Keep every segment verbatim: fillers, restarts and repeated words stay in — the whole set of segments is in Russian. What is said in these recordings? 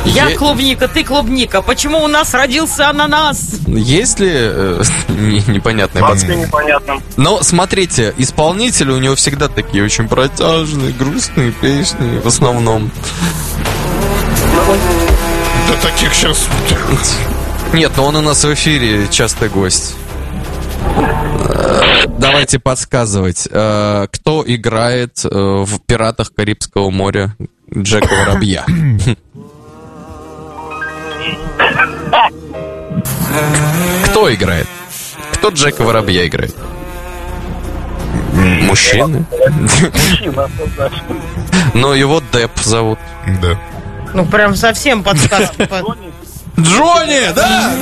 Я е... клубника, ты клубника. Почему у нас родился ананас? Есть ли э, непонятные подсказки? Непонятно. Но смотрите, исполнители у него всегда такие очень протяжные, грустные песни в основном. Да таких сейчас... Нет, но он у нас в эфире частый гость. Давайте подсказывать. Кто играет в «Пиратах Карибского моря» Джека Воробья? Кто играет? Кто Джека Воробья играет? Мужчины? Мужчина, но его Депп зовут. Да. Ну, прям совсем подсказка. Джонни, да!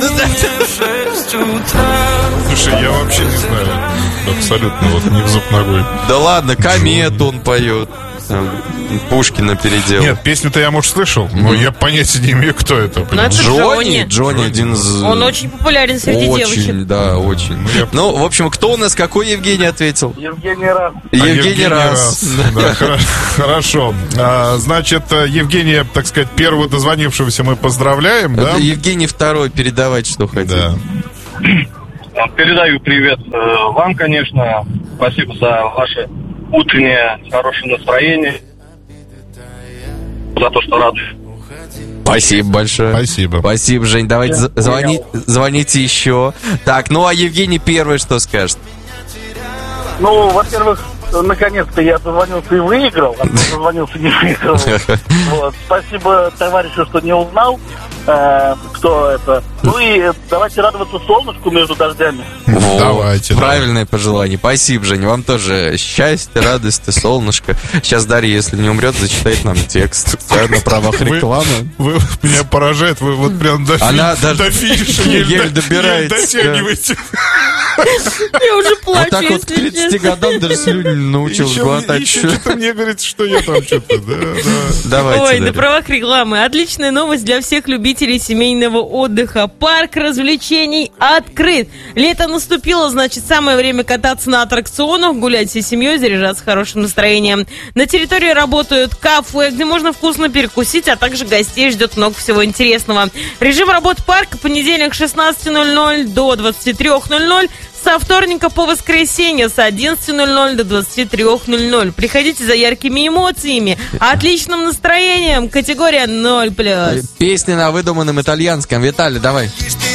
Слушай, я вообще не знаю. Абсолютно, вот не в зуб ногой. Да ладно, «Комету» он поет. Пушкина переделал. Нет, песню-то я, может, слышал, но я понятия не имею, кто это. Ну, это Джонни. Джонни один из... Он очень популярен среди очень, девочек. Очень, да, очень. Ну, я... ну, в общем, кто у нас, какой Евгений ответил? Евгений Раз. Евгений, а, Евгений Раз. Раз. Да, хорошо. А, значит, Евгения, так сказать, первого дозвонившегося мы поздравляем, да? Евгений второй, передавать, что хотел. Да. Передаю привет вам, конечно. Спасибо за ваше утреннее хорошее настроение. За то, что радует. Спасибо большое. Спасибо. Спасибо, Жень. Давайте за- звони- звоните еще. Так, ну а Евгений первый что скажет? Ну, во-первых, наконец-то я дозвонился и выиграл, а то дозвонился и не выиграл. Вот. Спасибо товарищу, что не узнал, э, кто это. Ну и давайте радоваться солнышку между дождями. Вот. Давайте. Правильное да. пожелание. Спасибо, Жень. Вам тоже счастья, радости, солнышко. Сейчас Дарья, если не умрет, зачитает нам текст. На правах рекламы. Вы, вы меня поражает, вы вот прям до, Она фи- даже до финиша еле добирается. дотягиваете. Я уже плачу, Вот так вот к тридцати годам даже слюни научилась глотать. Еще что-то мне говорит, что я там что-то. Да, да. Давайте, Ой, Дарья. на правах рекламы. Отличная новость для всех любителей семейного отдыха. Парк развлечений открыт. Лето наступило, значит, самое время кататься на аттракционах, гулять всей семьей, заряжаться хорошим настроением. На территории работают кафе, где можно вкусно перекусить, а также гостей ждет много всего интересного. Режим работы парка понедельник с шестнадцати ноль-ноль до двадцати трёх ноль-ноль. Со вторника по воскресенье с одиннадцати ноль-ноль до двадцати трёх ноль-ноль. Приходите за яркими эмоциями, отличным настроением. Категория ноль плюс. Песни на выдуманном итальянском. Виталий, давай.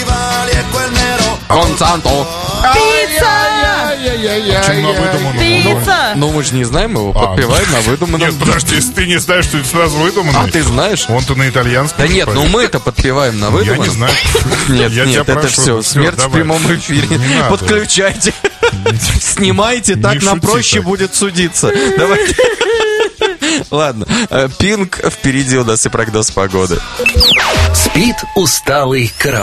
Консанто. Пицца! Чем на выдуманном? Пицца! Ну, мы же не знаем его, А. подпеваем на выдуманном. Нет, подожди, если ты не знаешь, что это сразу выдуманный. А ты знаешь? Он-то на итальянском. Да нет, ну мы это подпеваем на Я выдуманном. не знаю. Нет, Я нет, тебя это прошу, все. всё, Смерть давай. в прямом эфире. Не надо. Подключайте. Снимайте, так Не нам шути проще так. будет судиться. Давайте. Ладно, Пинк, впереди у нас и прогноз погоды. Спит усталый караван.